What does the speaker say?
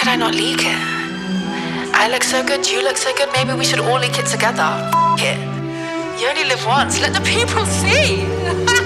did I not leak it? I look so good, you look so good, maybe we should all leak it together. It. You only live once, let the people see.